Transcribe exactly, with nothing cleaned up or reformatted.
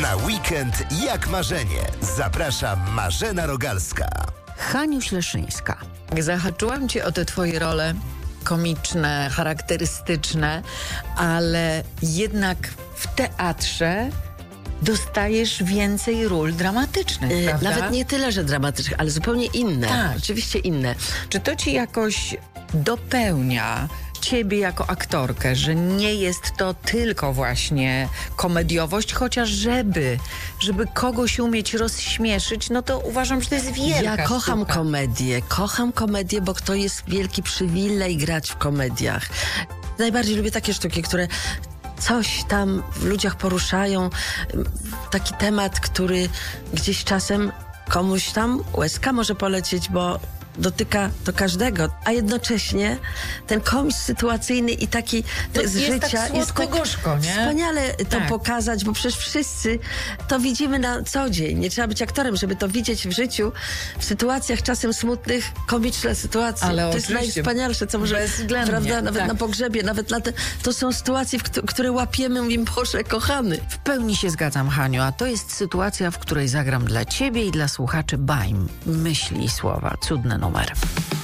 Na weekend jak marzenie. Zaprasza Marzena Rogalska. Haniu Śleszyńska. Zahaczyłam cię o te twoje role komiczne, charakterystyczne, ale jednak w teatrze dostajesz więcej ról dramatycznych, Yy, prawda? Nawet nie tyle, że dramatycznych, ale zupełnie inne. Tak. Oczywiście inne. Czy to ci jakoś dopełnia ciebie jako aktorkę, że nie jest to tylko właśnie komediowość, chociaż żeby, żeby kogoś umieć rozśmieszyć, no to uważam, że to jest wielka Ja kocham sztuka. komedię. Kocham komedię, bo to jest wielki przywilej grać w komediach. Najbardziej lubię takie sztuki, które coś tam w ludziach poruszają. Taki temat, który gdzieś czasem komuś tam łezka może polecieć, bo dotyka to każdego, a jednocześnie ten komizm sytuacyjny i taki To z jest życia tak słodko-gorzko, nie? wspaniale to Tak. pokazać, bo przecież wszyscy to widzimy na co dzień. Nie trzeba być aktorem, żeby to widzieć w życiu, w sytuacjach czasem smutnych, komiczne sytuacje. Ale to jest oczywiście, najwspanialsze, co może, bezwzględnie, prawda, nawet tak. na pogrzebie, nawet na te, to są sytuacje, w któ- które łapiemy, mówimy, Boże, kochany. W pełni się zgadzam, Haniu, a to jest sytuacja, w której zagram dla ciebie i dla słuchaczy Bajm. Myśli i słowa. Cudny numer.